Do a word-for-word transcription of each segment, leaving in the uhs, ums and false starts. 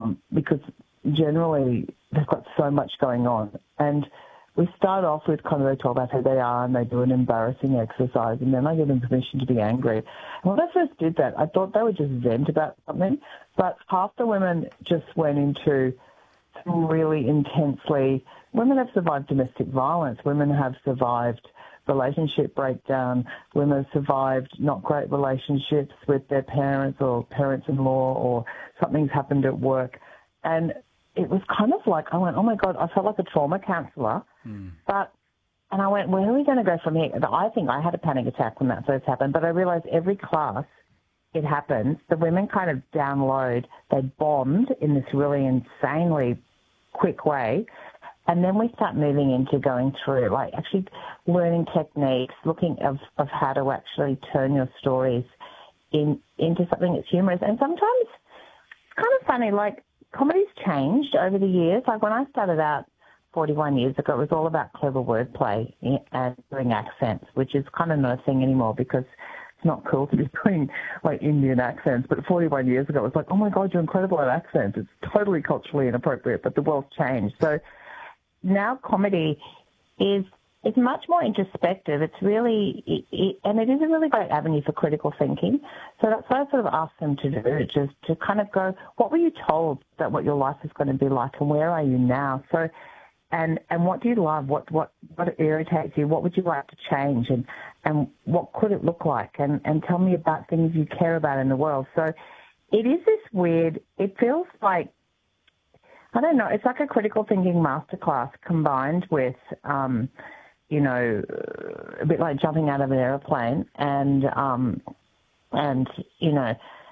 um, because generally they've got so much going on. And we start off with kind of they talk about who they are and they do an embarrassing exercise, and then I give them permission to be angry. And when I first did that, I thought they would just vent about something, but half the women just went into some really intensely, women have survived domestic violence, women have survived relationship breakdown, women have survived not great relationships with their parents or parents-in-law, or something's happened at work. And it was kind of like, I went, oh my God, I felt like a trauma counsellor. Mm. But, and I went, where are we going to go from here? I think I had a panic attack when that first happened, but I realised every class it happens, the women kind of download, they bond in this really insanely quick way. And then we start moving into going through, like actually learning techniques, looking of, of how to actually turn your stories in into something that's humorous. And sometimes it's kind of funny, like comedy's changed over the years. Like when I started out forty-one years ago, it was all about clever wordplay and doing accents, which is kind of not a thing anymore because it's not cool to be doing like Indian accents. But forty-one years ago, it was like, oh my God, you're incredible at accents. It's totally culturally inappropriate, but the world's changed. So now comedy is is much more introspective. It's really, it, it, and it is a really great avenue for critical thinking. So that's what I sort of asked them to do, just to kind of go, what were you told that what your life is going to be like, and where are you now? So, and and what do you love? What what what irritates you? What would you like to change? And and what could it look like? And and tell me about things you care about in the world. So, it is this weird. It feels like, I don't know, it's like a critical thinking masterclass combined with, um, you know, a bit like jumping out of an aeroplane and, um, and you know,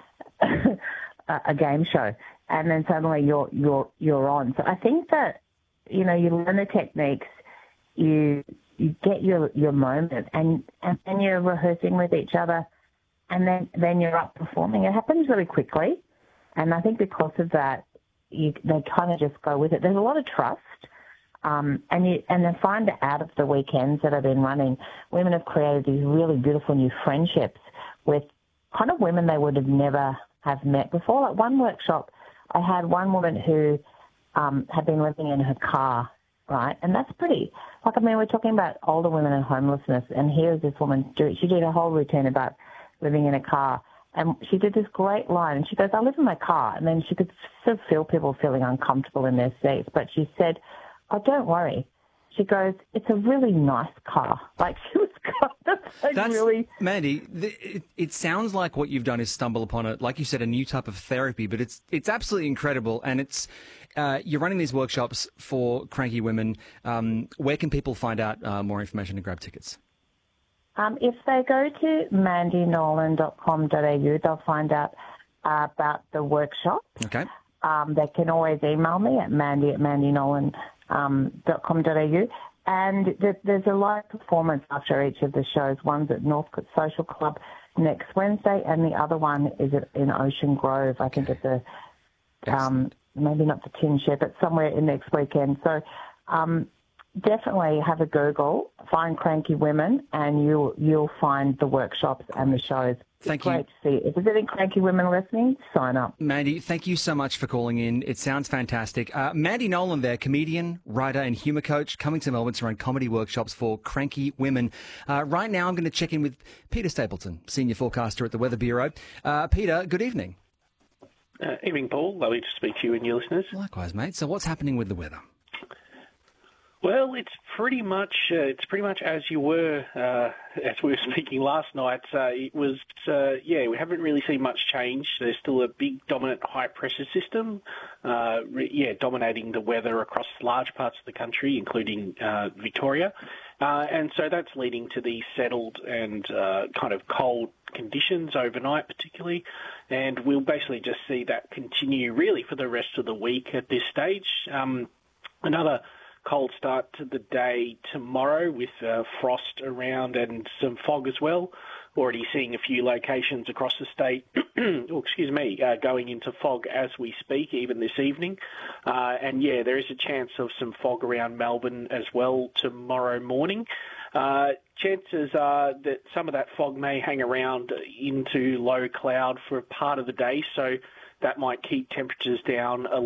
a, a game show. And then suddenly you're, you're, you're on. So I think that, you know, you learn the techniques, you, you get your, your moment, and, and then you're rehearsing with each other, and then, then you're up performing. It happens really quickly. And I think because of that, You, they kind of just go with it. There's a lot of trust, um, and you, and they find out of the weekends that I've been running, women have created these really beautiful new friendships with kind of women they would have never have met before. Like one workshop, I had one woman who um, had been living in her car, right? And that's pretty, like, I mean, we're talking about older women and homelessness, and here's this woman, do, she did a whole routine about living in a car. And she did this great line, and she goes, I live in my car. And then she could sort of feel people feeling uncomfortable in their seats. But she said, oh, don't worry. She goes, it's a really nice car. Like, she was kind of like That's, really... Mandy, it, it sounds like what you've done is stumble upon, a, like you said, a new type of therapy, but it's it's absolutely incredible. And it's uh, you're running these workshops for cranky women. Um, where can people find out uh, more information and grab tickets? Um, if they go to mandy nolan dot com dot a u, they'll find out uh, about the workshop. Okay. Um, they can always email me at mandy at mandy nolan dot com dot a u. And th- there's a live performance after each of the shows. One's at Northcote Social Club next Wednesday, and the other one is at, in Ocean Grove, I think at the, um, maybe not the Tin Shed, but somewhere in next weekend. So, um, definitely have a Google, find Cranky Women, and you'll you'll find the workshops and the shows. Thank it's you. Great to see. If there's any Cranky Women listening, sign up. Mandy, thank you so much for calling in. It sounds fantastic. Uh, Mandy Nolan there, comedian, writer and humour coach, coming to Melbourne to run comedy workshops for cranky women. Uh, right now I'm going to check in with Peter Stapleton, senior forecaster at the Weather Bureau. Uh, Peter, good evening. Uh, evening, Paul. Lovely to speak to you and your listeners. Likewise, mate. So what's happening with the weather? Well, it's pretty much uh, it's pretty much as you were uh, as we were speaking last night. Uh, it was uh, yeah, we haven't really seen much change. There's still a big dominant high pressure system, uh, re- yeah, dominating the weather across large parts of the country, including uh, Victoria, uh, and so that's leading to these settled and uh, kind of cold conditions overnight, particularly, and we'll basically just see that continue really for the rest of the week at this stage. Um, another cold start to the day tomorrow with uh, frost around and some fog as well. Already seeing a few locations across the state, oh, excuse me, uh, going into fog as we speak, even this evening. Uh, and yeah, there is a chance of some fog around Melbourne as well tomorrow morning. Uh, chances are that some of that fog may hang around into low cloud for part of the day, so that might keep temperatures down a